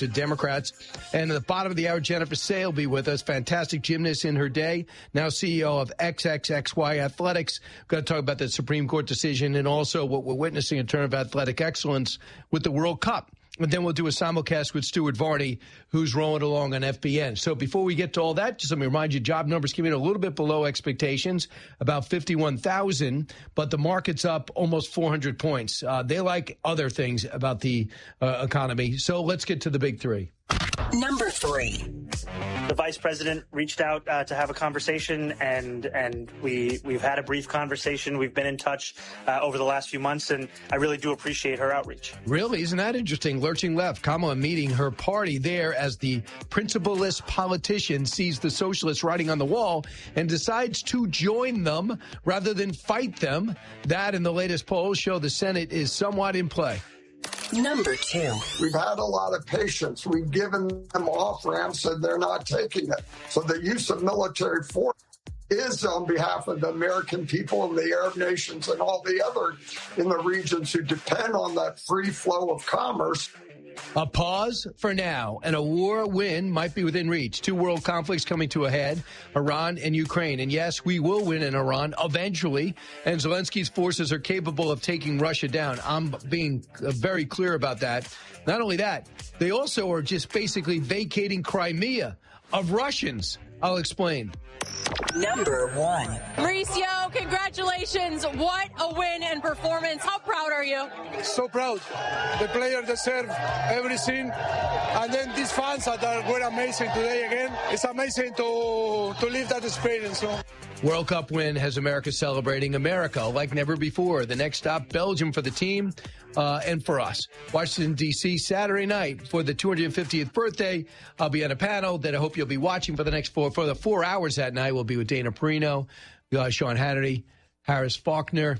to Democrats. And at the bottom of the hour, Jennifer Say will be with us. Fantastic gymnast in her day, now CEO of XXXY Athletics. Going to talk about the Supreme Court decision and also what we're witnessing in terms of athletic excellence with the World Cup. And then we'll do a simulcast with Stuart Varney, who's rolling along on FBN. So before we get to all that, just let me remind you, job numbers came in a little bit below expectations, about 51,000, but the market's up almost 400 points. They like other things about the economy. So let's get to the big three. Number 3. The vice president reached out to have a conversation, and we've had a brief conversation. We've been in touch over the last few months, and I really do appreciate her outreach. Really? Isn't that interesting? Lurching left, Kamala meeting her party there as the principleless politician sees the socialists writing on the wall and decides to join them rather than fight them. That and the latest polls show the Senate is somewhat in play. Number 2. We've had a lot of patience. We've given them off-ramps and they're not taking it. So the use of military force is on behalf of the American people and the Arab nations and all the other in the regions who depend on that free flow of commerce. A pause for now, and a war win might be within reach. Two world conflicts coming to a head, Iran and Ukraine. And yes, we will win in Iran eventually, and Zelensky's forces are capable of taking Russia down. I'm being very clear about that. Not only that, they also are just basically vacating Crimea of Russians. I'll explain. Number 1. Mauricio, congratulations. What a win and performance. How proud are you? So proud. The players deserve everything. And then these fans that were amazing today again. It's amazing to live that experience. World Cup win has America celebrating America like never before. The next stop, Belgium for the team and for us. Washington, D.C., Saturday night for the 250th birthday. I'll be on a panel that I hope you'll be watching for the 4 hours that night. We'll be with Dana Perino, Sean Hannity, Harris Faulkner,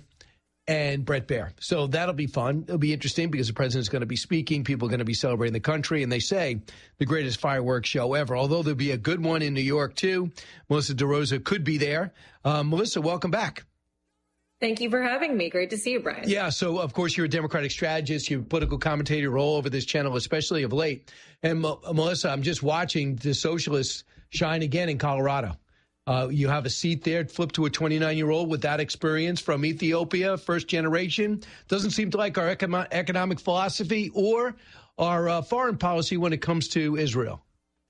and Brett Baer. So that'll be fun. It'll be interesting because the president's going to be speaking. People are going to be celebrating the country. And they say the greatest fireworks show ever, although there'll be a good one in New York, too. Melissa DeRosa could be there. Melissa, welcome back. Thank you for having me. Great to see you, Brian. Yeah, so, of course, you're a Democratic strategist. You're a political commentator all over this channel, especially of late. And, Melissa, I'm just watching the socialists shine again in Colorado. You have a seat there, flip to a 29-year-old with that experience from Ethiopia, first generation. Doesn't seem to like our economic philosophy or our foreign policy when it comes to Israel.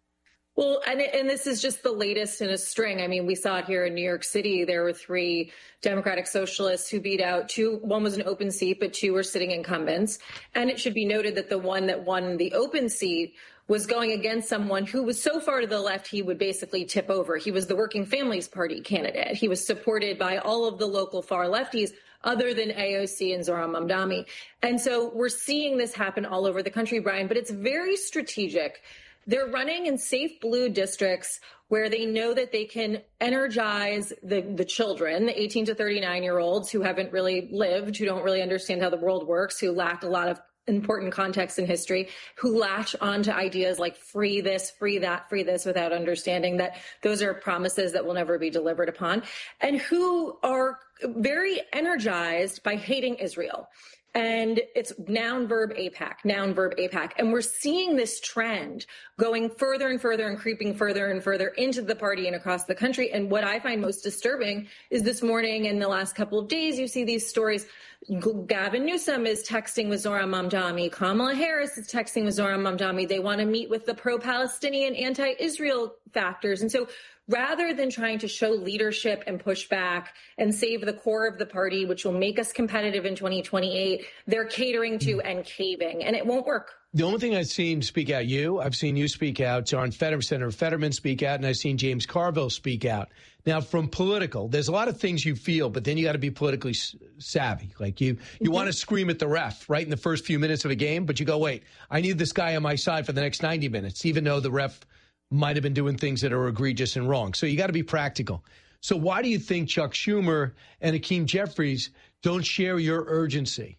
Well, and this is just the latest in a string. I mean, we saw it here in New York City. There were 3 Democratic socialists who beat out 2. One was an open seat, but 2 were sitting incumbents. And it should be noted that the one that won the open seat was going against someone who was so far to the left he would basically tip over. He was the Working Families Party candidate. He was supported by all of the local far lefties other than AOC and Zohran Mamdani. And so we're seeing this happen all over the country, Brian, but it's very strategic. They're running in safe blue districts where they know that they can energize the children, the 18 to 39-year-olds who haven't really lived, who don't really understand how the world works, who lack a lot of important context in history, who latch onto ideas like free this, free that, free this, without understanding that those are promises that will never be delivered upon, and who are very energized by hating Israel. And it's noun, verb, APAC, noun, verb, APAC. And we're seeing this trend going further and further and creeping further and further into the party and across the country. And what I find most disturbing is this morning and the last couple of days, you see these stories. Gavin Newsom is texting with Zohran Mamdani. Kamala Harris is texting with Zohran Mamdani. They want to meet with the pro-Palestinian, anti-Israel factors. And so rather than trying to show leadership and push back and save the core of the party, which will make us competitive in 2028, they're catering to and caving, and it won't work. The only thing I've seen speak out I've seen you speak out, John Fetterman, Senator Fetterman speak out, and I've seen James Carville speak out. Now, from political, there's a lot of things you feel, but then you got to be politically savvy. Like you want to scream at the ref right in the first few minutes of a game, but you go, wait, I need this guy on my side for the next 90 minutes, even though the ref might have been doing things that are egregious and wrong. So you got to be practical. So why do you think Chuck Schumer and Hakeem Jeffries don't share your urgency?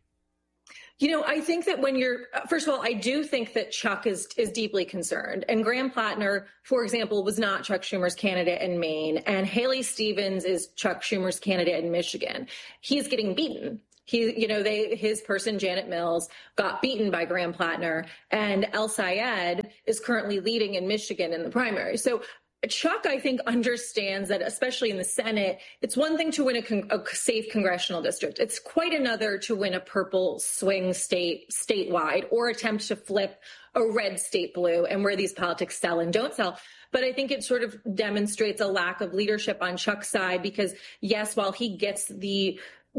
You know, I think that when first of all, I do think that Chuck is deeply concerned. And Graham Plattner, for example, was not Chuck Schumer's candidate in Maine. And Haley Stevens is Chuck Schumer's candidate in Michigan. He's getting beaten. His person, Janet Mills, got beaten by Graham Plattner, and El Sayed is currently leading in Michigan in the primary. So Chuck, I think, understands that, especially in the Senate, it's one thing to win a safe congressional district. It's quite another to win a purple swing state statewide or attempt to flip a red state blue, and where these politics sell and don't sell. But I think it sort of demonstrates a lack of leadership on Chuck's side, because, yes, while he gets the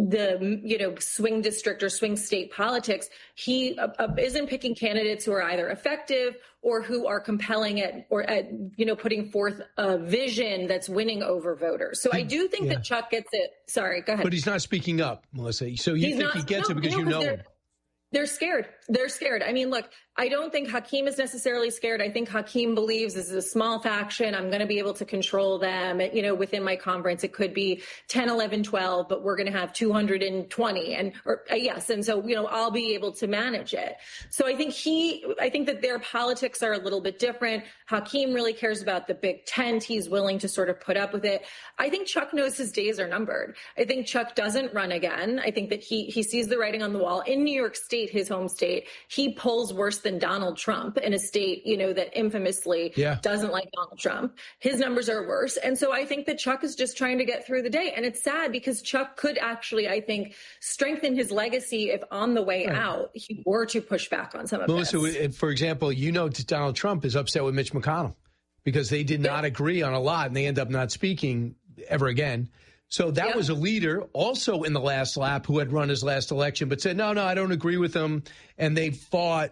swing district or swing state politics, he isn't picking candidates who are either effective or who are compelling at putting forth a vision that's winning over voters. So I do think that Chuck gets it. Sorry, go ahead. But he's not speaking up, Melissa. So you think he gets it because you know him? They're scared. They're scared. I mean, look, I don't think Hakeem is necessarily scared. I think Hakeem believes this is a small faction. I'm going to be able to control them. Within my conference, it could be 10, 11, 12, but we're going to have 220. And so, I'll be able to manage it. So I think that their politics are a little bit different. Hakeem really cares about the big tent. He's willing to sort of put up with it. I think Chuck knows his days are numbered. I think Chuck doesn't run again. I think that he sees the writing on the wall. In New York State, his home state, he polls worse than Donald Trump in a state, that infamously doesn't like Donald Trump. His numbers are worse. And so I think that Chuck is just trying to get through the day. And it's sad because Chuck could actually, I think, strengthen his legacy if on the way out he were to push back on some of this. Melissa, for example, Donald Trump is upset with Mitch McConnell because they did not agree on a lot and they end up not speaking ever again. So that was a leader also in the last lap who had run his last election, but said, no, I don't agree with him. And they fought,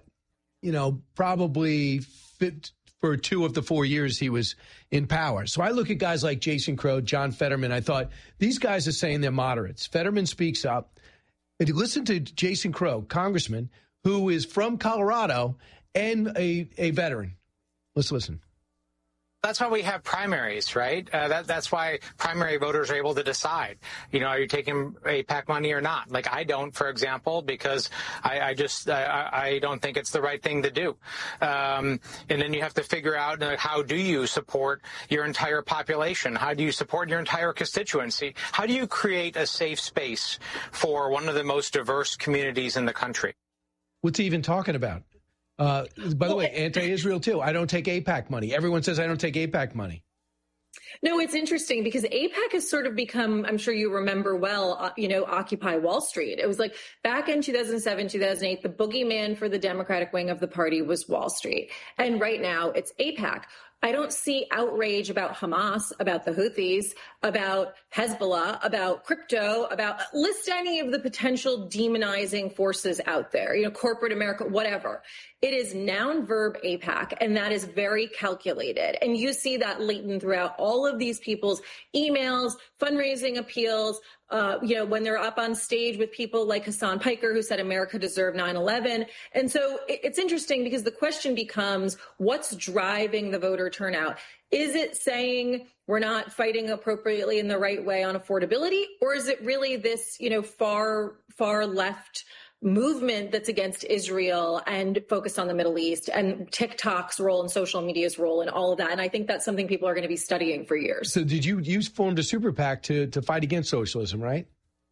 probably for 2 of the 4 years he was in power. So I look at guys like Jason Crow, John Fetterman. I thought these guys are saying they're moderates. Fetterman speaks up. And you listen to Jason Crow, congressman, who is from Colorado and a veteran. Let's listen. That's why we have primaries, right? That's why primary voters are able to decide, are you taking AIPAC money or not? Like I don't, for example, because I don't think it's the right thing to do. And then you have to figure out how do you support your entire population? How do you support your entire constituency? How do you create a safe space for one of the most diverse communities in the country? What's he even talking about? By the way, anti-Israel, too. I don't take AIPAC money. Everyone says I don't take AIPAC money. No, it's interesting because AIPAC has sort of become, I'm sure you remember well, Occupy Wall Street. It was like back in 2007, 2008, the boogeyman for the Democratic wing of the party was Wall Street. And right now it's AIPAC. I don't see outrage about Hamas, about the Houthis, about Hezbollah, about crypto, about list any of the potential demonizing forces out there, corporate America, whatever. It is noun, verb, AIPAC, and that is very calculated. And you see that latent throughout all of these people's emails, fundraising appeals, when they're up on stage with people like Hassan Piker, who said America deserved 9/11. And so it's interesting because the question becomes, what's driving the voter turnout? Is it saying we're not fighting appropriately in the right way on affordability? Or is it really this, far left movement that's against Israel and focused on the Middle East and TikTok's role and social media's role and all of that? And I think that's something people are going to be studying for years. So did you formed a super PAC to fight against socialism, right?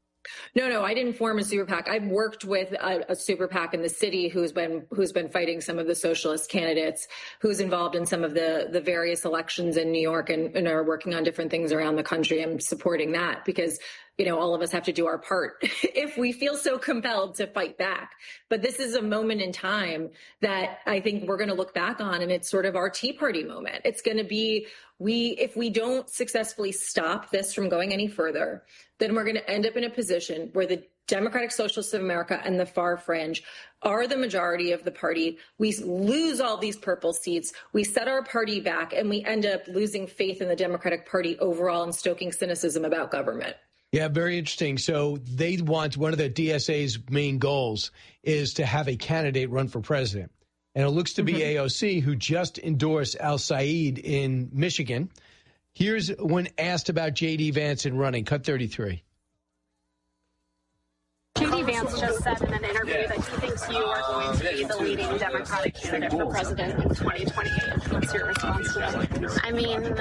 No, I didn't form a super PAC. I've worked with a super PAC in the city who's been fighting some of the socialist candidates, who's involved in some of the various elections in New York and are working on different things around the country. I'm supporting that because all of us have to do our part if we feel so compelled to fight back. But this is a moment in time that I think we're going to look back on, and it's sort of our Tea Party moment. It's going to be, if we don't successfully stop this from going any further, then we're going to end up in a position where the Democratic Socialists of America and the far fringe are the majority of the party. We lose all these purple seats. We set our party back, and we end up losing faith in the Democratic Party overall and stoking cynicism about government. Yeah, very interesting. So they want, one of the DSA's main goals is to have a candidate run for president. And it looks to be AOC, who just endorsed Al Sayed in Michigan. Here's when asked about J.D. Vance in running. Cut 33. J.D. Vance just said in an interview that he thinks you are going to be the leading Democratic candidate for president in 2028. What's your response to that? I mean,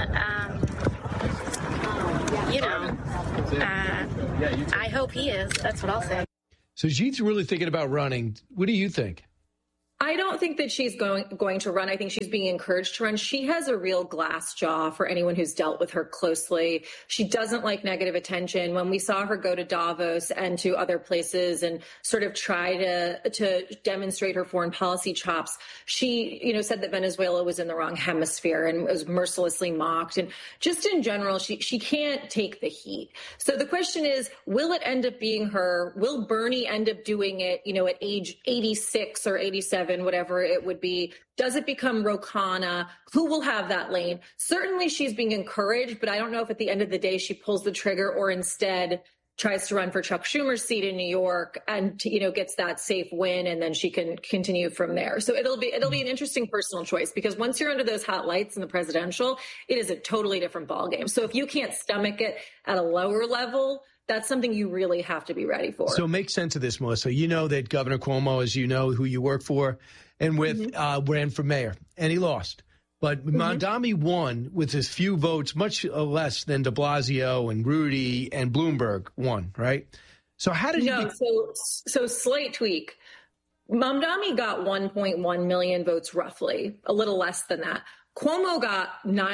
I hope he is. That's what I'll say. So she's really thinking about running. What do you think? I don't think that she's going to run. I think she's being encouraged to run. She has a real glass jaw for anyone who's dealt with her closely. She doesn't like negative attention. When we saw her go to Davos and to other places and sort of try to demonstrate her foreign policy chops, she, said that Venezuela was in the wrong hemisphere and was mercilessly mocked. And just in general, she can't take the heat. So the question is, will it end up being her? Will Bernie end up doing it, at age 86 or 87? Whatever it would be? Does it become Ro Khanna? Who will have that lane? Certainly she's being encouraged, but I don't know if at the end of the day she pulls the trigger or instead tries to run for Chuck Schumer's seat in New York and, gets that safe win, and then she can continue from there. So it'll be an interesting personal choice, because once you're under those hot lights in the presidential, it is a totally different ballgame. So if you can't stomach it at a lower level, that's something you really have to be ready for. So make sense of this, Melissa. You know that Governor Cuomo, as you know, who you work for and with, ran for mayor, and he lost. But Mamdani won with as few votes, much less than de Blasio and Rudy and Bloomberg won, right? So how did So slight tweak. Mamdani got 1.1 million votes, roughly, a little less than that. Cuomo got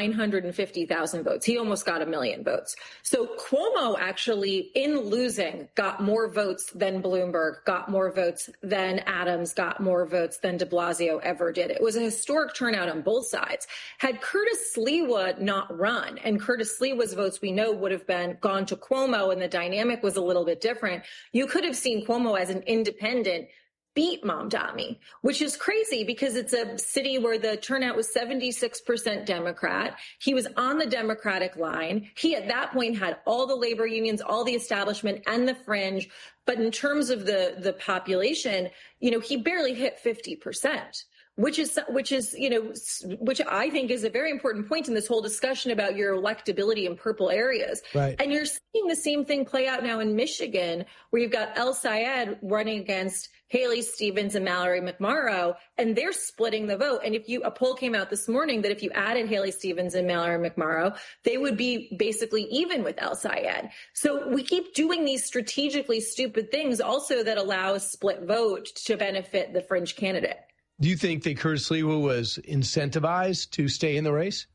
950,000 votes. He almost got 1 million votes. So Cuomo actually, in losing, got more votes than Bloomberg, got more votes than Adams, got more votes than de Blasio ever did. It was a historic turnout on both sides. Had Curtis Sliwa not run, and Curtis Sliwa's votes we know would have gone to Cuomo, and the dynamic was a little bit different, you could have seen Cuomo as an independent beat Mamdani, which is crazy because it's a city where the turnout was 76% Democrat. He was on the Democratic line. He, at that point, had all the labor unions, all the establishment, and the fringe. But in terms of the population, he barely hit 50%. Which I think is a very important point in this whole discussion about your electability in purple areas. Right. And you're seeing the same thing play out now in Michigan, where you've got El Sayed running against Haley Stevens and Mallory McMorrow, and they're splitting the vote. And a poll came out this morning that if you added Haley Stevens and Mallory McMorrow, they would be basically even with El Sayed. So we keep doing these strategically stupid things also that allow a split vote to benefit the fringe candidate. Do you think that Curtis Sliwa was incentivized to stay in the race?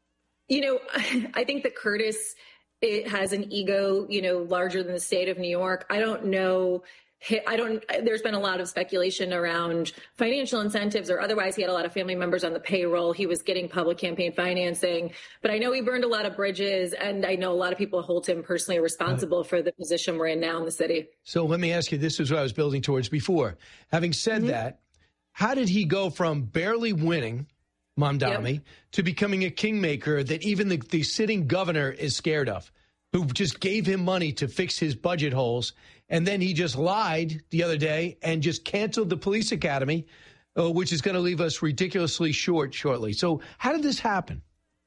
I think that Curtis has an ego, larger than the state of New York. I don't know. There's been a lot of speculation around financial incentives or otherwise. He had a lot of family members on the payroll. He was getting public campaign financing, but I know he burned a lot of bridges, and I know a lot of people hold him personally responsible for the position we're in now in the city. So let me ask you, this is what I was building towards before. Having said that, how did he go from barely winning, Mamdani, to becoming a kingmaker that even the sitting governor is scared of, who just gave him money to fix his budget holes, and then he just lied the other day and just canceled the police academy, which is going to leave us ridiculously short shortly. So how did this happen?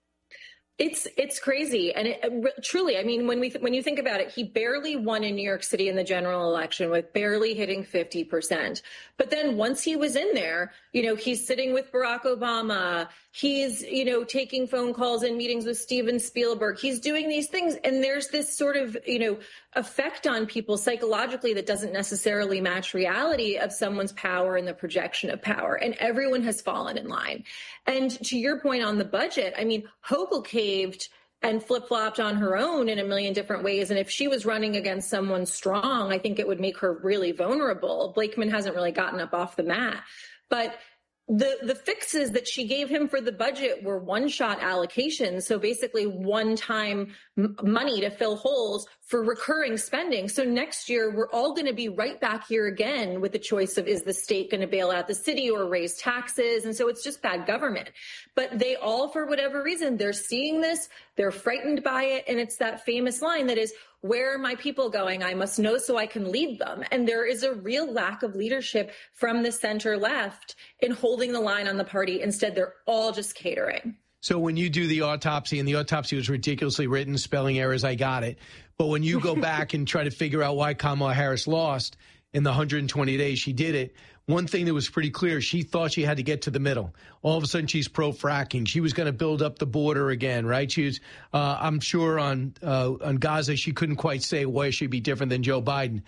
It's crazy. And truly, I mean, when you think about it, he barely won in New York City in the general election with barely hitting 50%. But then once he was in there, he's sitting with Barack Obama. He's, taking phone calls and meetings with Steven Spielberg. He's doing these things. And there's this sort of, effect on people psychologically that doesn't necessarily match reality of someone's power and the projection of power. And everyone has fallen in line. And to your point on the budget, I mean, Hochul caved and flip-flopped on her own in a million different ways. And if she was running against someone strong, I think it would make her really vulnerable. Blakeman hasn't really gotten up off the mat. But the fixes that she gave him for the budget were one-shot allocations, so basically one-time money to fill holes for recurring spending. So next year, we're all going to be right back here again with the choice of, is the state going to bail out the city or raise taxes? And so it's just bad government. But they all, for whatever reason, they're seeing this, they're frightened by it, and it's that famous line that is, where are my people going? I must know so I can lead them. And there is a real lack of leadership from the center left in holding the line on the party. Instead, they're all just catering. So when you do the autopsy, and the autopsy was ridiculously written, spelling errors, I got it. But when you go back and try to figure out why Kamala Harris lost in the 120 days she did it, one thing that was pretty clear, she thought she had to get to the middle. All of a sudden, she's pro-fracking. She was going to build up the border again, right? She was, I'm sure on Gaza, she couldn't quite say why she'd be different than Joe Biden.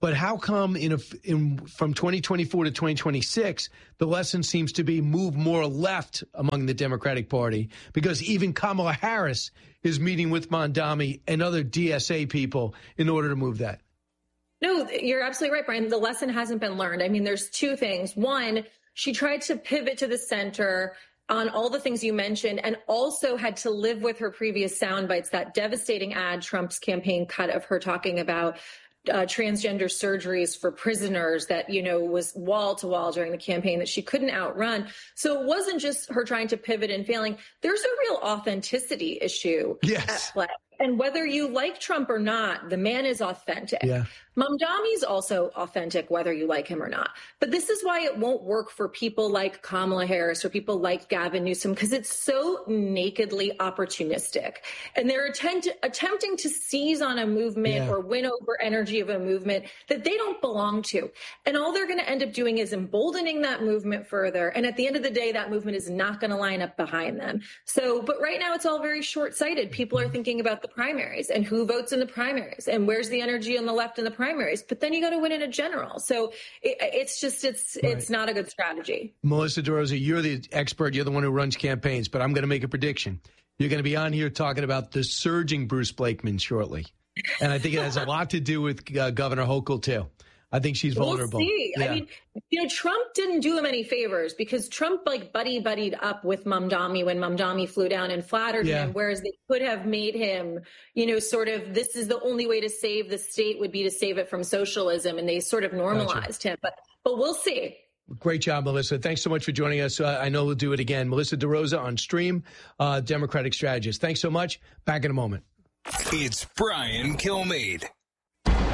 But how come from 2024 to 2026, the lesson seems to be move more left among the Democratic Party? Because even Kamala Harris is meeting with Mamdani and other DSA people in order to move that. No, you're absolutely right, Brian. The lesson hasn't been learned. I mean, there's two things. One, she tried to pivot to the center on all the things you mentioned, and also had to live with her previous sound bites, that devastating ad Trump's campaign cut of her talking about transgender surgeries for prisoners that, was wall to wall during the campaign that she couldn't outrun. So it wasn't just her trying to pivot and failing. There's a real authenticity issue at play. And whether you like Trump or not, the man is authentic. Yeah. Mamdani's also authentic, whether you like him or not. But this is why it won't work for people like Kamala Harris or people like Gavin Newsom, because it's so nakedly opportunistic. And they're attempting to seize on a movement or win over energy of a movement that they don't belong to. And all they're going to end up doing is emboldening that movement further. And at the end of the day, that movement is not going to line up behind them. But right now it's all very short-sighted. People are thinking about the primaries and who votes in the primaries and where's the energy on the left in the primaries. But then you got to win in a general. So it's not a good strategy. Melissa DeRosa, you're the expert. You're the one who runs campaigns. But I'm going to make a prediction. You're going to be on here talking about the surging Bruce Blakeman shortly. And I think it has a lot to do with Governor Hochul, too. I think she's vulnerable. We'll see. Yeah. I mean, Trump didn't do him any favors because Trump buddied up with Mamdani when Mamdani flew down and flattered him, whereas they could have made him, this is the only way to save the state would be to save it from socialism, and they sort of normalized him. But we'll see. Great job, Melissa. Thanks so much for joining us. I know we'll do it again. Melissa DeRosa on Stream, Democratic strategist. Thanks so much. Back in a moment. It's Brian Kilmeade.